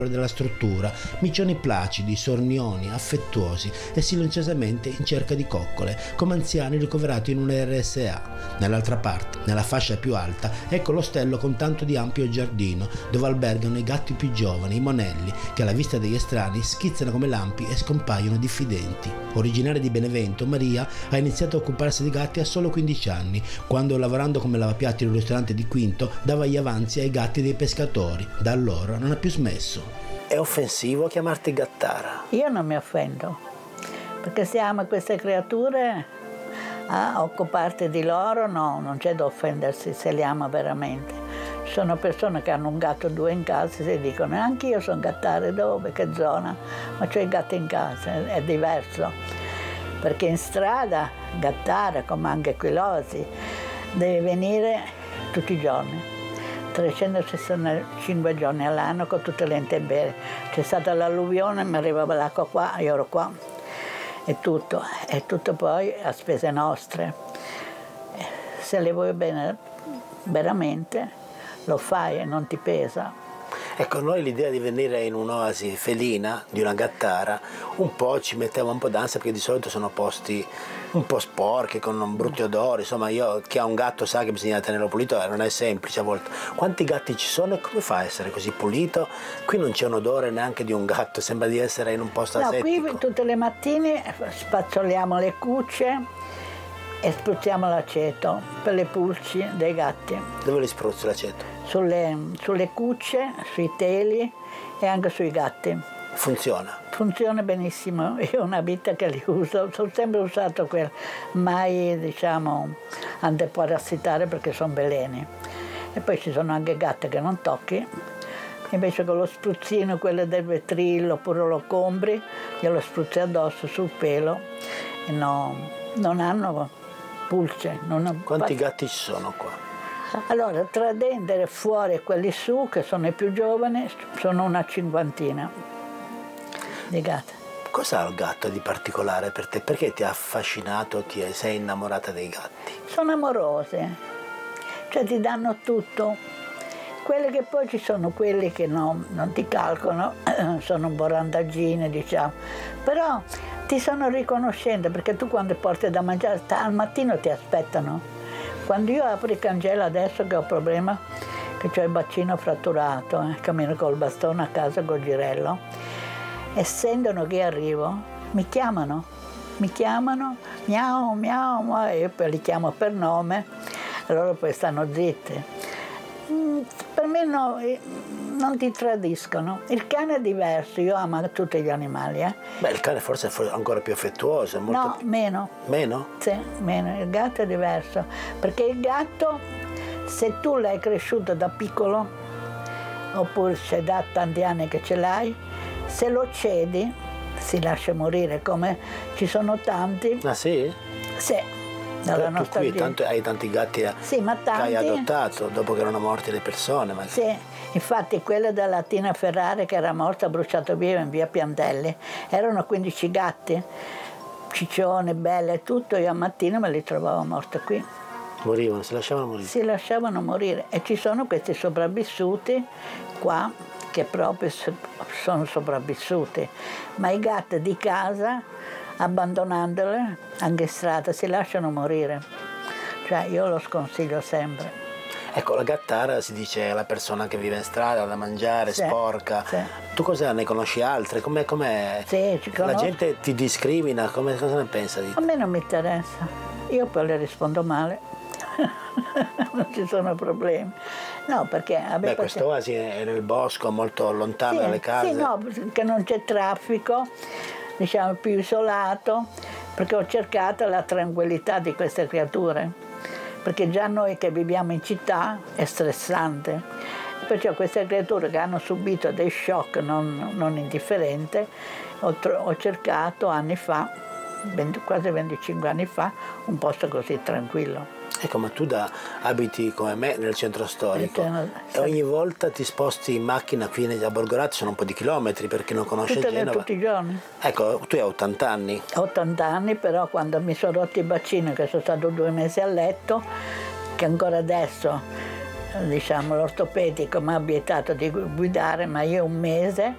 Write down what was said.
della struttura, miccioni placidi, sornioni, affettuosi e silenziosamente in cerca di coccole, come anziani ricoverati in un RSA. Nell'altra parte, nella fascia più alta, ecco l'ostello con tanto di ampio giardino, dove albergano i gatti più giovani, i monelli, che alla vista degli estranei schizzano come lampi e scompaiono diffidenti. Originaria di Benevento, Maria ha iniziato a occuparsi di gatti a solo 15 anni, quando, lavorando come lavapiatti in un ristorante di Quinto, dava gli avanzi ai gatti dei pescatori. Da allora non ha più smesso. È offensivo chiamarti gattara? Io non mi offendo, perché se ama queste creature, a occuparti di loro, no, non c'è da offendersi se li ama veramente. Ci sono persone che hanno un gatto o due in casa e si dicono anche io sono gattare, dove, che zona? Ma c'ho i gatti in casa, è diverso. Perché in strada, gattare, come anche Quilosi, deve venire tutti i giorni. 365 giorni all'anno con tutte le intemperie. C'è stata l'alluvione, mi arrivava l'acqua qua, io ero qua. E tutto poi a spese nostre. Se le vuoi bene veramente, lo fai e non ti pesa. Ecco, noi l'idea di venire in un'oasi felina, di una gattara, un po' ci metteva un po' d'ansia, perché di solito sono posti un po' sporchi, con brutti odori. Insomma, chi ha un gatto sa che bisogna tenerlo pulito e non è semplice a volte. Quanti gatti ci sono e come fa a essere così pulito? Qui non c'è un odore neanche di un gatto, sembra di essere in un posto asettico. Qui tutte le mattine spazzoliamo le cucce e spruzziamo l'aceto per le pulci dei gatti. Dove li spruzzi l'aceto? Sulle cucce, sui teli e anche sui gatti. Funziona? Funziona benissimo, io ho una vita che li uso, ho sempre usato mai antiparassitare perché sono veleni. E poi ci sono anche gatte che non tocchi, invece con lo spruzzino, quello del vetrillo oppure lo compri, glielo spruzzi addosso sul pelo e non hanno pulce. Quanti gatti ci sono qua? Allora, tra dentro e fuori e quelli su, che sono i più giovani, sono una 50 di gatti. Cos'ha il gatto di particolare per te? Perché ti ha affascinato, sei innamorata dei gatti? Sono amorose, cioè ti danno tutto. Quelli che poi ci sono quelli che non ti calcolano, sono un po' randaggine, diciamo, però ti sono riconoscenti, perché tu quando porti da mangiare, al mattino ti aspettano. Quando io apro il cancello adesso che ho problema, che ho il bacino fratturato, cammino col bastone a casa col girello, e sentono che arrivo, mi chiamano, miau, miau, e io poi li chiamo per nome, e loro poi stanno zitti. Per me non ti tradiscono. Il cane è diverso, io amo tutti gli animali. Beh, il cane forse è ancora più affettuoso. No, meno. Meno? Sì, meno. Il gatto è diverso. Perché il gatto, se tu l'hai cresciuto da piccolo, oppure c'è da tanti anni che ce l'hai, se lo cedi, si lascia morire, come ci sono tanti. Ah sì? Sì. Tu qui hai tanti gatti sì, ma tanti, che hai adottato dopo che erano morte le persone. Sì, infatti quella della Tina Ferrari che era morta, bruciato via in via Piantelli, erano 15 gatti, ciccione, belle e tutto, io a mattina me li trovavo morti qui. Morivano, si lasciavano morire? Si lasciavano morire e ci sono questi sopravvissuti qua che proprio sono sopravvissuti, ma i gatti di casa, abbandonandole anche in strada, si lasciano morire. Cioè io lo sconsiglio sempre. Ecco, la gattara si dice è la persona che vive in strada, da mangiare, sì, sporca. Sì. Tu cosa ne conosci altre? Com'è? Sì, la gente ti discrimina, cosa ne pensa di te? A me non mi interessa, io poi le rispondo male. Non ci sono problemi. No, perché questa oasi è nel bosco, molto lontano dalle case. Sì, no, perché non c'è traffico, diciamo più isolato, perché ho cercato la tranquillità di queste creature, perché già noi che viviamo in città è stressante, perciò queste creature che hanno subito dei shock non indifferenti, ho cercato anni fa, quasi 25 anni fa, un posto così tranquillo. Ecco, ma tu abiti come me nel centro storico e ogni volta ti sposti in macchina qui a Borgorate, sono un po' di chilometri perché non conosci Genova. Tutti i giorni. Ecco, tu hai 80 anni. 80 anni, però quando mi sono rotto il bacino, che sono stato 2 mesi a letto, che ancora adesso, diciamo, l'ortopedico mi ha vietato di guidare, ma io un mese